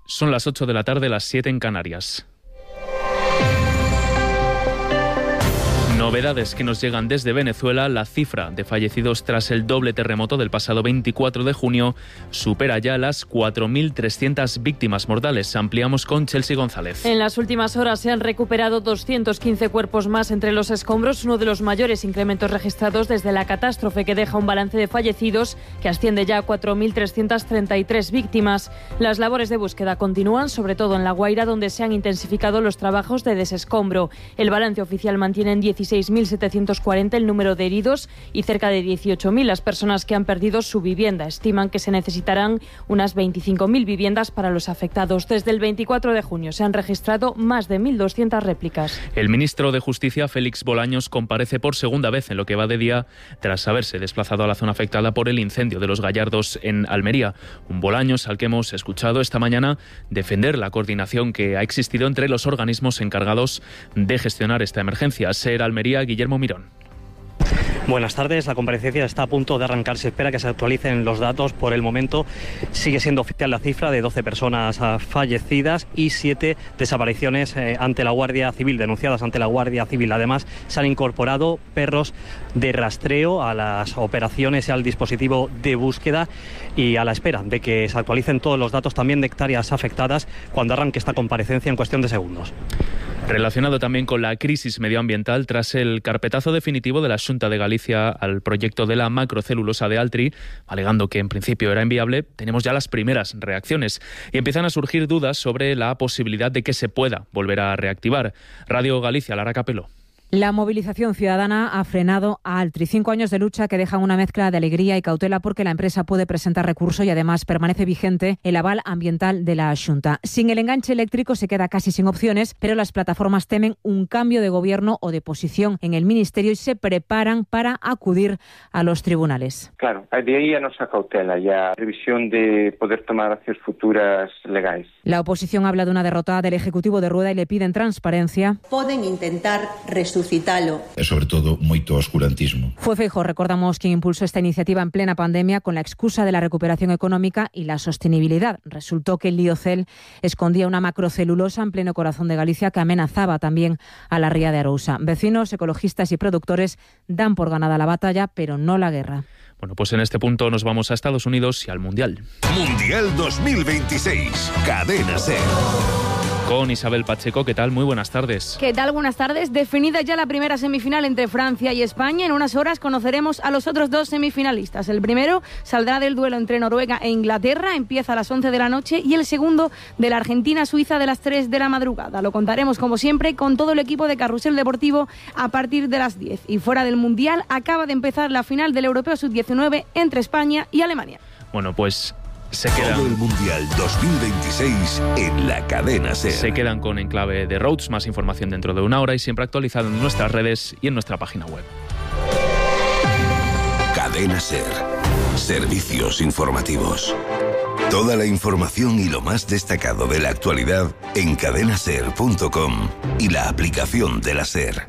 Son las 8 de la tarde, las 7 en Canarias. Novedades que nos llegan desde Venezuela. La cifra de fallecidos tras el doble terremoto del pasado 24 de junio supera ya las 4.300 víctimas mortales. Ampliamos con Chelsea González. En las últimas horas se han recuperado 215 cuerpos más entre los escombros, uno de los mayores incrementos registrados desde la catástrofe, que deja un balance de fallecidos que asciende ya a 4.333 víctimas. Las labores de búsqueda continúan, sobre todo en La Guaira, donde se han intensificado los trabajos de desescombro. El balance oficial mantiene en 16.740 el número de heridos y cerca de 18.000 las personas que han perdido su vivienda. Estiman que se necesitarán unas 25.000 viviendas para los afectados. Desde el 24 de junio se han registrado más de 1.200 réplicas. El ministro de Justicia, Félix Bolaños, comparece por segunda vez en lo que va de día tras haberse desplazado a la zona afectada por el incendio de Los Gallardos en Almería. Un Bolaños al que hemos escuchado esta mañana defender la coordinación que ha existido entre los organismos encargados de gestionar esta emergencia. SER Almería, Guillermo Mirón. Buenas tardes. La comparecencia está a punto de arrancar. Se espera que se actualicen los datos. Por el momento sigue siendo oficial la cifra de 12 personas fallecidas y 7 desapariciones ante la Guardia Civil, denunciadas ante la Guardia Civil. Además, se han incorporado perros de rastreo a las operaciones y al dispositivo de búsqueda, y a la espera de que se actualicen todos los datos también de hectáreas afectadas cuando arranque esta comparecencia en cuestión de segundos. Relacionado también con la crisis medioambiental, tras el carpetazo definitivo de la Xunta de Galicia al proyecto de la macrocelulosa de Altri, alegando que en principio era inviable, tenemos ya las primeras reacciones y empiezan a surgir dudas sobre la posibilidad de que se pueda volver a reactivar. Radio Galicia, Lara Capeló. La movilización ciudadana ha frenado a Altri. 5 años de lucha que dejan una mezcla de alegría y cautela porque la empresa puede presentar recurso y además permanece vigente el aval ambiental de la Xunta. Sin el enganche eléctrico se queda casi sin opciones, pero las plataformas temen un cambio de gobierno o de posición en el Ministerio y se preparan para acudir a los tribunales. Claro, de aí a nosa cautela e a previsión de poder tomar accións futuras legais. La oposición habla de una derrota del Ejecutivo de Rueda y le piden transparencia. Poden intentar resucitalo. E sobre todo moito oscurantismo. Fue Feijóo, recordamos, quien impulsó esta iniciativa en plena pandemia con la excusa de la recuperación económica y la sostenibilidad. Resultó que el Liocel escondía una macrocelulosa en pleno corazón de Galicia que amenazaba también a la ría de Arousa. Vecinos, ecologistas y productores dan por ganada la batalla, pero no la guerra. Bueno, pues en este punto nos vamos a Estados Unidos y al Mundial. Mundial 2026, Cadena SER. Con Isabel Pacheco, ¿qué tal? Muy buenas tardes. ¿Qué tal? Buenas tardes. Definida ya la primera semifinal entre Francia y España. En unas horas conoceremos a los otros 2 semifinalistas. El primero saldrá del duelo entre Noruega e Inglaterra. Empieza a las 11 de la noche. Y el segundo de la Argentina-Suiza de las 3 de la madrugada. Lo contaremos, como siempre, con todo el equipo de Carrusel Deportivo a partir de las 10. Y fuera del Mundial, acaba de empezar la final del Europeo Sub-19 entre España y Alemania. Bueno, pues se quedan. Todo el Mundial 2026 en la Cadena SER. Se quedan con Enclave de Rhodes. Más información dentro de una hora y siempre actualizado en nuestras redes y en nuestra página web. Cadena SER. Servicios informativos. Toda la información y lo más destacado de la actualidad en cadenaser.com y la aplicación de la SER.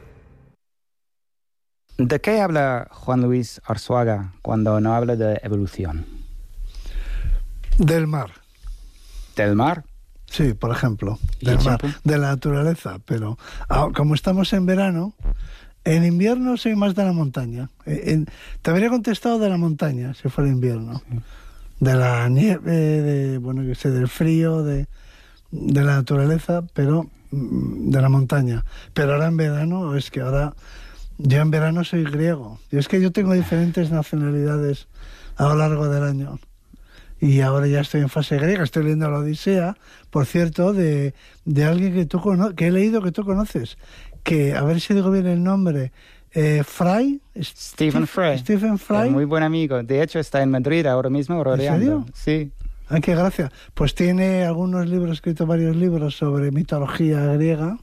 ¿De qué habla Juan Luis Arzuaga cuando no habla de evolución? Del mar. ¿Del mar? Sí, por ejemplo, del mar, de la naturaleza. Pero como estamos en verano, en invierno soy más de la montaña. Te habría contestado de la montaña si fuera invierno. Sí. De la nieve, del frío, de la naturaleza, pero de la montaña. Pero ahora en verano, yo en verano soy griego. Y es que yo tengo diferentes nacionalidades a lo largo del año. Y ahora ya estoy en fase griega, estoy leyendo la Odisea, por cierto, de alguien que he leído que tú conoces, que, a ver si digo bien el nombre, Stephen Fry. Muy buen amigo, de hecho está en Madrid ahora mismo rodeando. ¿En serio? Sí. Ay, qué gracia. Pues tiene algunos libros, escrito varios libros sobre mitología griega,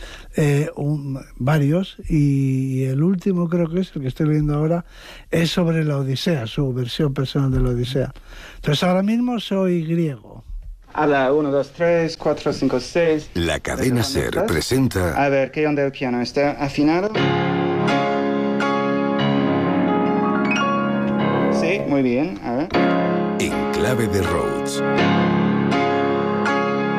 varios, y el último creo que es el que estoy leyendo ahora, es sobre la Odisea, su versión personal de la Odisea. Entonces ahora mismo soy griego. Habla 1, 2, 3, 4, 5, 6. La Cadena SER presenta... A ver, ¿qué onda el piano? ¿Está afinado? Sí, muy bien, a ver. Enclave de Rhodes.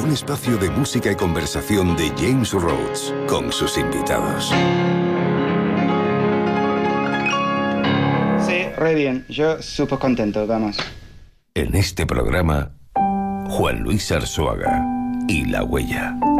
un espacio de música y conversación de James Rhodes con sus invitados. Sí, re bien. Yo súper contento, vamos. En este programa, Juan Luis Arzuaga y La Huella.